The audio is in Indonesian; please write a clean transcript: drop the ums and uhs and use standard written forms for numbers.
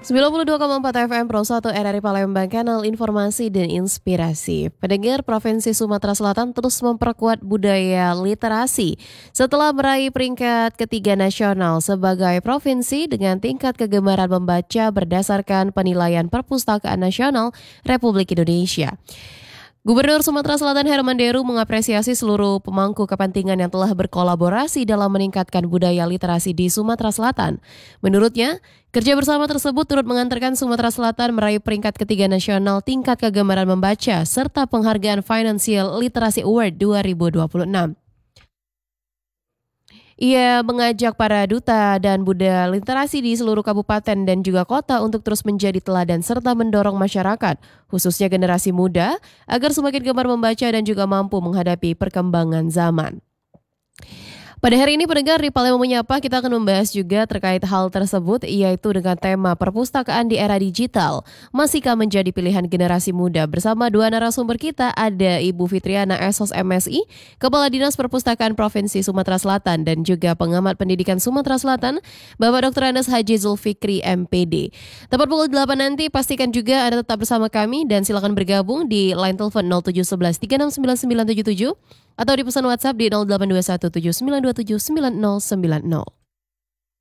92,4 FM Pro 1 RRI Palembang, kanal informasi dan inspirasi. Pendengar, Provinsi Sumatera Selatan terus memperkuat budaya literasi setelah meraih peringkat ketiga nasional sebagai provinsi dengan tingkat kegemaran membaca berdasarkan penilaian Perpustakaan Nasional Republik Indonesia. Gubernur Sumatera Selatan Herman Deru mengapresiasi seluruh pemangku kepentingan yang telah berkolaborasi dalam meningkatkan budaya literasi di Sumatera Selatan. Menurutnya, kerja bersama tersebut turut mengantarkan Sumatera Selatan meraih peringkat ketiga nasional tingkat kegemaran membaca serta penghargaan Financial Literacy Award 2026. Ia mengajak para duta dan Buddha literasi di seluruh kabupaten dan juga kota untuk terus menjadi teladan serta mendorong masyarakat, khususnya generasi muda, agar semakin gemar membaca dan juga mampu menghadapi perkembangan zaman. Pada hari ini pendengar di Palembang Menyapa, kita akan membahas juga terkait hal tersebut, yaitu dengan tema perpustakaan di era digital. Masihkah menjadi pilihan generasi muda? Bersama dua narasumber kita, ada Ibu Fitriana Esos MSI, Kepala Dinas Perpustakaan Provinsi Sumatera Selatan, dan juga pengamat pendidikan Sumatera Selatan, Bapak Dr. Andes Haji Zulfikri MPD. Tepat pukul 8 nanti, pastikan juga Anda tetap bersama kami dan silakan bergabung di line telepon 0711 369977 atau di pesan WhatsApp di 0821 7927 9090.